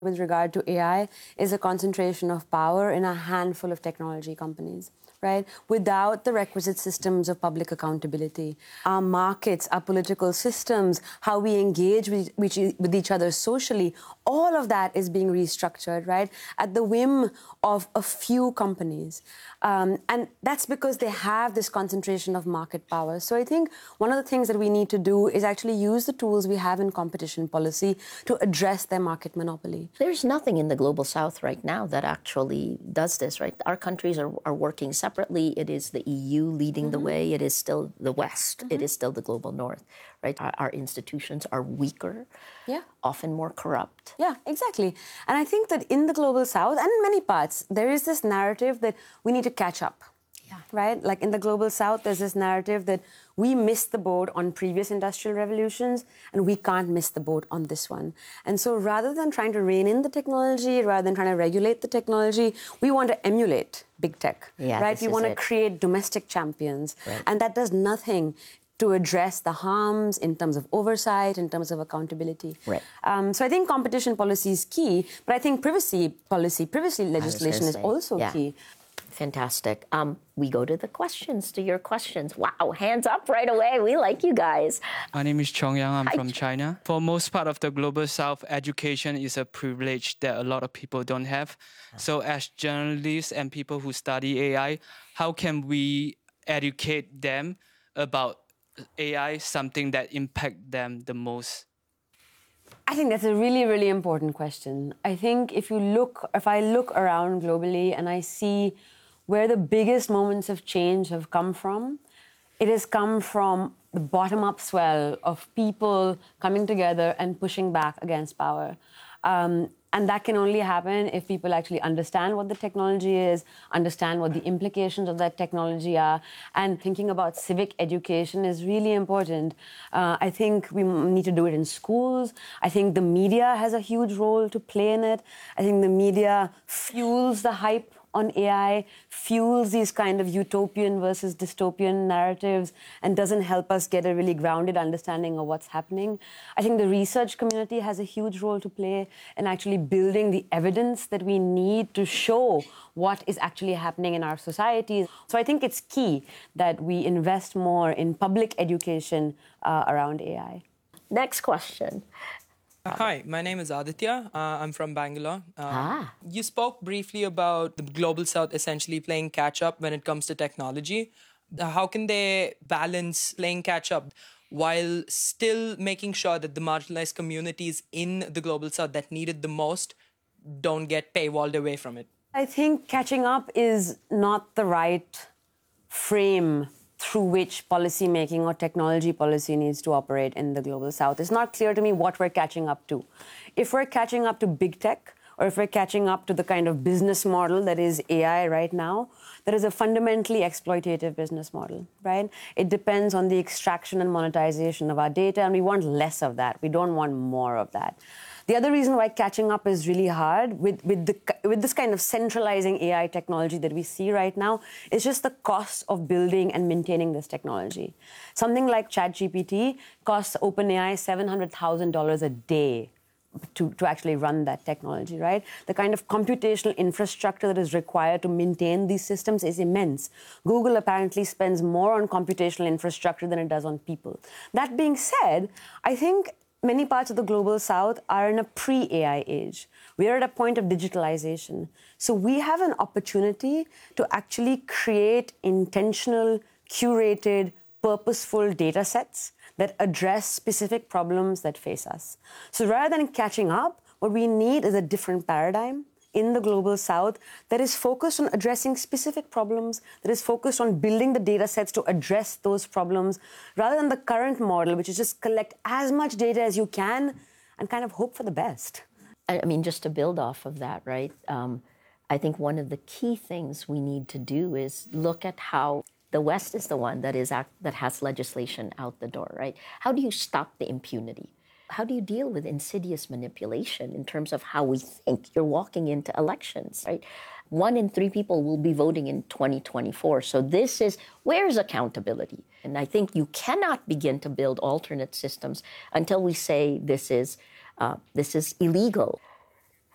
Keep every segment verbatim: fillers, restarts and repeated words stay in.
with regard to A I is a concentration of power in a handful of technology companies, right? Without the requisite systems of public accountability. Our markets, our political systems, how we engage with, with each other socially, all of that is being restructured, right? At the whim of a few companies. Um, and that's because they have this concentration of market power. So I think one of the things that we need to do is actually use the tools we have in competition policy to address their market monopoly. There's nothing in the Global South right now that actually does this, right? Our countries are, are working separately. It is the E U leading mm-hmm. the way. It is still the West. Mm-hmm. It is still the global North, right? Our, our institutions are weaker, yeah. often more corrupt. Yeah, exactly. And I think that in the Global South and in many parts, there is this narrative that we need to catch up. Yeah. Right? Like in the Global South, there's this narrative that we missed the boat on previous industrial revolutions and we can't miss the boat on this one. And so rather than trying to rein in the technology, rather than trying to regulate the technology, we want to emulate big tech. Yeah, right? We want to it. create domestic champions. Right. And that does nothing to address the harms in terms of oversight, in terms of accountability. Right. Um, so I think competition policy is key, but I think privacy policy, privacy legislation is also yeah. key. Fantastic. Um, we go to the questions, to your questions. Wow, hands up right away. We like you guys. My name is Chong Yang. I'm Hi. from China. For most part of the Global South, education is a privilege that a lot of people don't have. So as journalists and people who study A I, how can we educate them about A I, something that impact them the most? I think that's a really, really important question. I think if you look, if I look around globally and I see where the biggest moments of change have come from, it has come from the bottom-up swell of people coming together and pushing back against power. Um, and that can only happen if people actually understand what the technology is, understand what the implications of that technology are, and thinking about civic education is really important. Uh, I think we need to do it in schools. I think the media has a huge role to play in it. I think the media fuels the hype on A I, fuels these kind of utopian versus dystopian narratives and doesn't help us get a really grounded understanding of what's happening. I think the research community has a huge role to play in actually building the evidence that we need to show what is actually happening in our societies. So I think it's key that we invest more in public education uh, around A I. Next question. Uh, hi, my name is Aditya. Uh, I'm from Bangalore. Uh, ah. You spoke briefly about the Global South essentially playing catch-up when it comes to technology. Uh, how can they balance playing catch-up while still making sure that the marginalized communities in the Global South that need it the most don't get paywalled away from it? I think catching up is not the right frame through which policy making or technology policy needs to operate in the Global South. It's not clear to me what we're catching up to. If we're catching up to big tech, or if we're catching up to the kind of business model that is A I right now, that is a fundamentally exploitative business model, right? It depends on the extraction and monetization of our data, and we want less of that. We don't want more of that. The other reason why catching up is really hard with, with, the, with this kind of centralizing A I technology that we see right now is just the cost of building and maintaining this technology. Something like ChatGPT costs OpenAI seven hundred thousand dollars a day to, to actually run that technology, right? The kind of computational infrastructure that is required to maintain these systems is immense. Google apparently spends more on computational infrastructure than it does on people. That being said, I think many parts of the Global South are in a pre-A I age. We are at a point of digitalization. So we have an opportunity to actually create intentional, curated, purposeful data sets that address specific problems that face us. So rather than catching up, what we need is a different paradigm in the Global South that is focused on addressing specific problems, that is focused on building the data sets to address those problems, rather than the current model, which is just collect as much data as you can and kind of hope for the best. I mean, just to build off of that, right? Um, I think one of the key things we need to do is look at how the West is the one that is act, that has legislation out the door, right? How do you stop the impunity? How do you deal with insidious manipulation in terms of how we think? You're walking into elections, right? One in three people will be voting in twenty twenty-four. So this is, where's accountability? And I think you cannot begin to build alternate systems until we say this is, uh, this is illegal.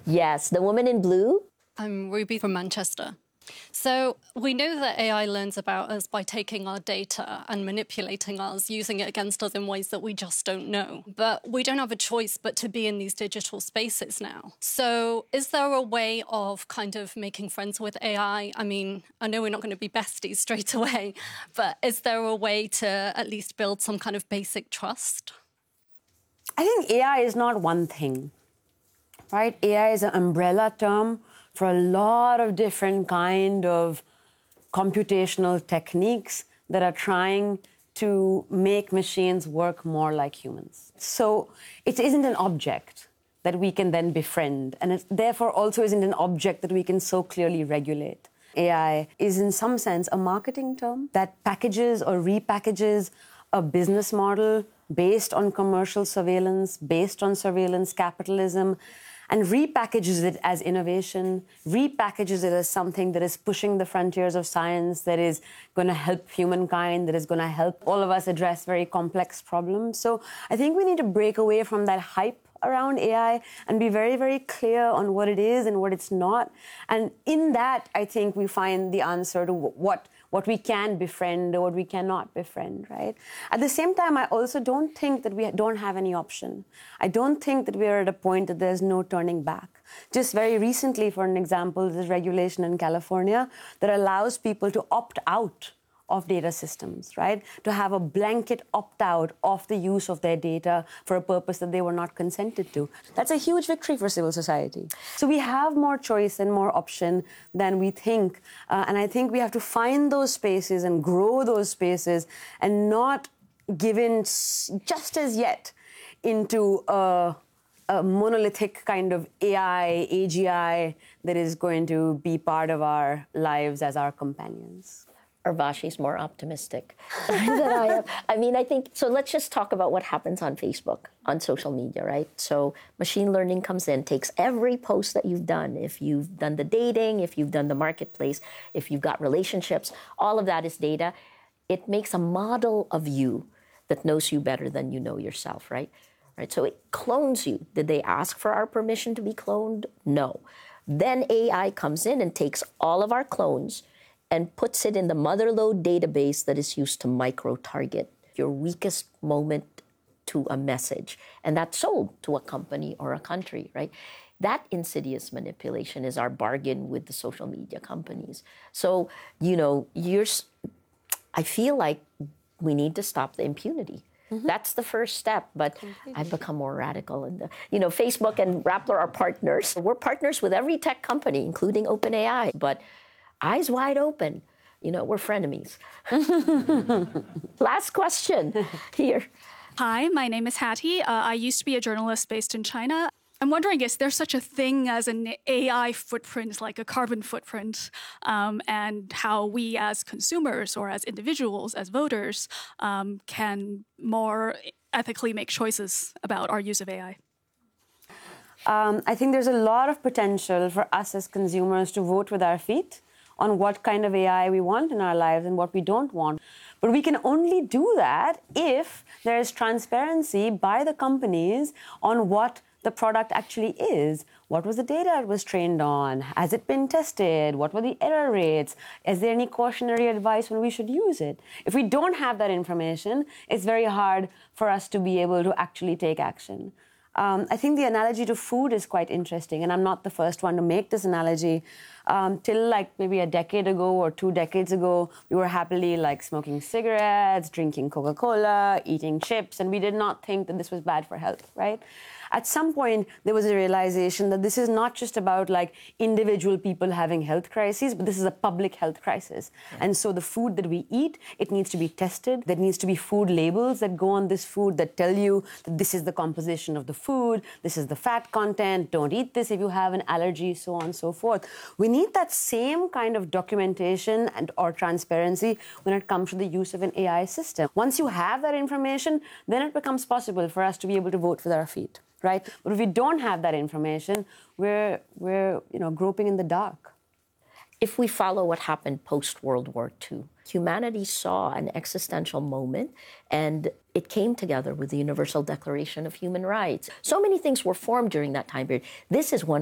Yes, the woman in blue. I'm Ruby from Manchester. So we know that A I learns about us by taking our data and manipulating us, using it against us in ways that we just don't know. But we don't have a choice but to be in these digital spaces now. So is there a way of kind of making friends with A I? I mean, I know we're not going to be besties straight away, but is there a way to at least build some kind of basic trust? I think A I is not one thing, right? A I is an umbrella term for a lot of different kind of computational techniques that are trying to make machines work more like humans. So it isn't an object that we can then befriend, and it therefore also isn't an object that we can so clearly regulate. A I is in some sense a marketing term that packages or repackages a business model based on commercial surveillance, based on surveillance capitalism, and repackages it as innovation, repackages it as something that is pushing the frontiers of science, that is going to help humankind, that is going to help all of us address very complex problems. So I think we need to break away from that hype around A I and be very, very clear on what it is and what it's not. And in that, I think we find the answer to what what we can befriend or what we cannot befriend, right? At the same time, I also don't think that we don't have any option. I don't think that we're at a point that there's no turning back. Just very recently, for an example, there's regulation in California that allows people to opt out of data systems, right? To have a blanket opt-out of the use of their data for a purpose that they were not consented to. That's a huge victory for civil society. So we have more choice and more option than we think. Uh, and I think we have to find those spaces and grow those spaces and not give in just as yet into a, a monolithic kind of A I, A G I that is going to be part of our lives as our companions. Urvashi's more optimistic than I am. I mean, I think, so let's just talk about what happens on Facebook, on social media, right? So machine learning comes in, takes every post that you've done. If you've done the dating, if you've done the marketplace, if you've got relationships, all of that is data. It makes a model of you that knows you better than you know yourself, right? Right. So it clones you. Did they ask for our permission to be cloned? No. Then A I comes in and takes all of our clones and puts it in the motherlode database that is used to micro-target your weakest moment to a message. And that's sold to a company or a country, right? That insidious manipulation is our bargain with the social media companies. So, you know, you're, I feel like we need to stop the impunity. Mm-hmm. That's the first step, but Completely. I've become more radical. And, you know, Facebook and Rappler are partners. We're partners with every tech company, including OpenAI, but eyes wide open. You know, we're frenemies. Last question here. Hi, my name is Hattie. Uh, I used to be a journalist based in China. I'm wondering, is there such a thing as an A I footprint, like a carbon footprint, um, and how we as consumers or as individuals, as voters, um, can more ethically make choices about our use of A I? Um, I think there's a lot of potential for us as consumers to vote with our feet on what kind of A I we want in our lives and what we don't want. But we can only do that if there is transparency by the companies on what the product actually is. What was the data it was trained on? Has it been tested? What were the error rates? Is there any cautionary advice when we should use it? If we don't have that information, it's very hard for us to be able to actually take action. Um, I think the analogy to food is quite interesting, and I'm not the first one to make this analogy. Um, till like maybe a decade ago or two decades ago, we were happily like smoking cigarettes, drinking Coca-Cola, eating chips, and we did not think that this was bad for health, right? At some point, there was a realization that this is not just about like individual people having health crises, but this is a public health crisis. Yeah. And so the food that we eat, it needs to be tested. There needs to be food labels that go on this food that tell you that this is the composition of the food, this is the fat content, don't eat this if you have an allergy, so on and so forth. We need that same kind of documentation and or transparency when it comes to the use of an A I system. Once you have that information, then it becomes possible for us to be able to vote with our feet. Right? But if we don't have that information, we're, we're you know, groping in the dark. If we follow what happened post-World War Two, humanity saw an existential moment, and it came together with the Universal Declaration of Human Rights. So many things were formed during that time period. This is one